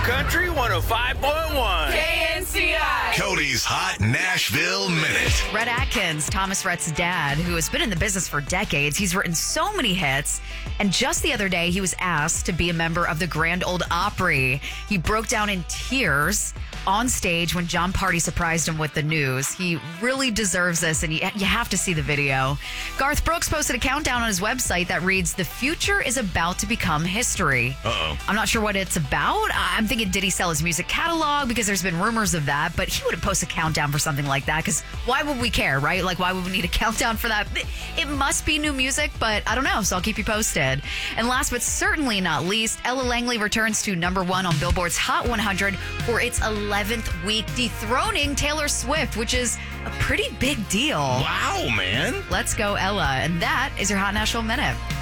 Country 105.1. KNCI. Cody's Hot Nashville Minute. Rhett Atkins, Thomas Rhett's dad, who has been in the business for decades. He's written so many hits. And just the other day, he was asked to be a member of the Grand Ole Opry. He broke down in tears on stage when John Party surprised him with the news. He really deserves this, and you have to see the video. Garth Brooks posted a countdown on his website that reads, "The future is about to become history." Uh-oh. I'm not sure what it's about. I'm thinking, did he sell his music catalog? Because there's been rumors of that, but he wouldn't post a countdown for something like that, because why would we care, right? Like, why would we need a countdown for that? It must be new music, but I don't know, so I'll keep you posted. And last but certainly not least, Ella Langley returns to #1 on Billboard's Hot 100 for its 11th week, dethroning Taylor Swift, which is a pretty big deal. Wow, man. Let's go, Ella. And that is your Hot Nashville Minute.